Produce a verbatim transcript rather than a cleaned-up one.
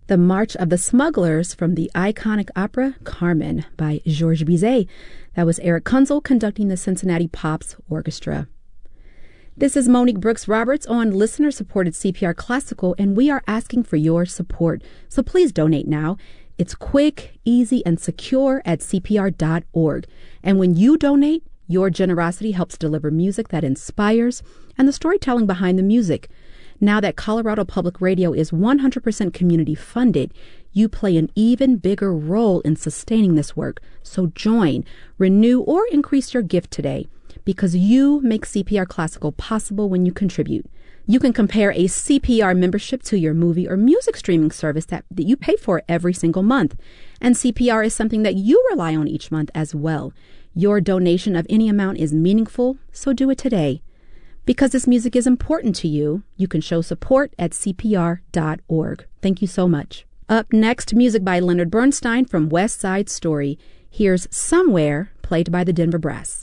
The March of the Smugglers from the iconic opera Carmen by Georges Bizet. That was Eric Kunzel conducting the Cincinnati Pops Orchestra. This is Monique Brooks Roberts on listener-supported C P R Classical, and we are asking for your support. So please donate now. It's quick, easy, and secure at C P R dot org. And when you donate, your generosity helps deliver music that inspires and the storytelling behind the music. Now that Colorado Public Radio is one hundred percent community funded, you play an even bigger role in sustaining this work. So join, renew, or increase your gift today, because you make C P R Classical possible when you contribute. You can compare a C P R membership to your movie or music streaming service that, that you pay for every single month. And C P R is something that you rely on each month as well. Your donation of any amount is meaningful, so do it today. Because this music is important to you, you can show support at C P R dot org. Thank you so much. Up next, music by Leonard Bernstein from West Side Story. Here's Somewhere, played by the Denver Brass.